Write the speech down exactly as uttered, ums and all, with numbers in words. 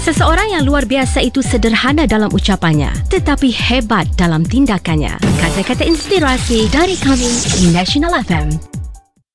Seseorang yang luar biasa itu sederhana dalam ucapannya, tetapi hebat dalam tindakannya. Kata-kata inspirasi dari kami di National F M.